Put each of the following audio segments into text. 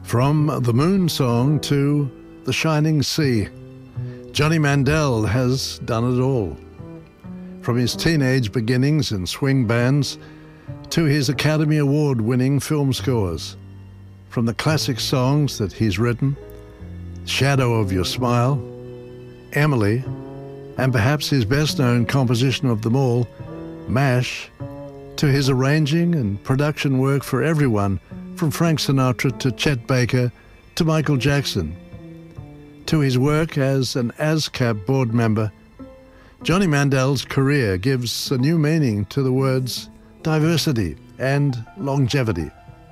From the Moon Song to the Shining Sea, Johnny Mandel has done it all. From his teenage beginnings in swing bands to his Academy Award-winning film scores. From the classic songs that he's written, Shadow of Your Smile, Emily, and perhaps his best-known composition of them all, MASH, to his arranging and production work for everyone from Frank Sinatra to Chet Baker to Michael Jackson. To his work as an ASCAP board member, Johnny Mandel's career gives a new meaning to the words diversity and longevity.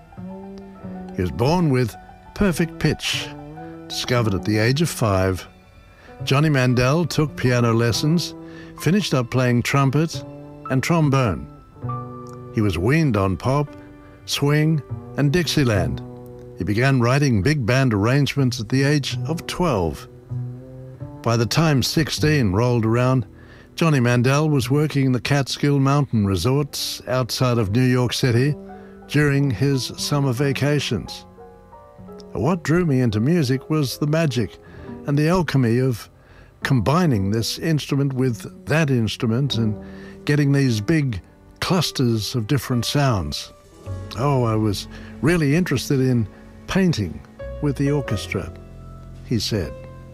He was born with perfect pitch. Discovered at the age of 5, Johnny Mandel took piano lessons, finished up playing trumpet and trombone. He was weaned on pop, swing, and Dixieland. He began writing big band arrangements at the age of 12. By the time 16 rolled around, Johnny Mandel was working in the Catskill Mountain resorts outside of New York City during his summer vacations. What drew me into music was the magic and the alchemy of combining this instrument with that instrument and getting these big clusters of different sounds. Oh, I was really interested in painting with the orchestra, he said.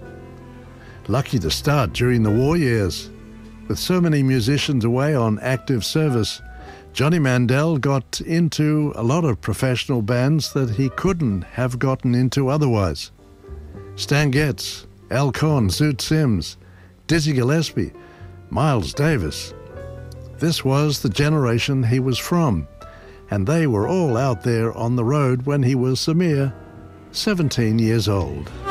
Lucky to start during the war years. With so many musicians away on active service, Johnny Mandel got into a lot of professional bands that he couldn't have gotten into otherwise. Stan Getz, Al Cohn, Zoot Sims, Dizzy Gillespie, Miles Davis. This was the generation he was from, and they were all out there on the road when he was a mere 17 years old.